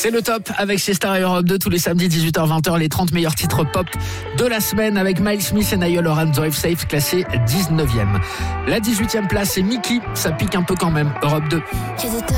C'est le top avec Sister et Europe 2 tous les samedis 18h-20h, les 30 meilleurs titres pop de la semaine avec Miles Smith et Niall Horan, Drive Safe classé 19e. La 18e place c'est Mickey, ça pique un peu quand même, Europe 2.